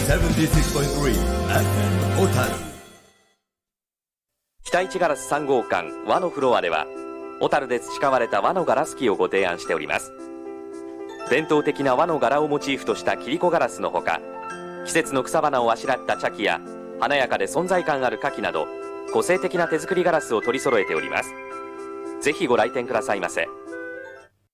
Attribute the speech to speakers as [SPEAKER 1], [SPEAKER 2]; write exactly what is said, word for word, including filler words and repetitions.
[SPEAKER 1] セブンティーシックスポイントスリー エフエム 小樽。
[SPEAKER 2] 北一ガラスさん号館和のフロアでは、小樽で培われた和のガラス機をご提案しております。伝統的な和の柄をモチーフとした切子ガラスのほか、季節の草花をあしらった茶器や華やかで存在感ある花器など、個性的な手作りガラスを取り揃えております。ぜひご来店くださいませ。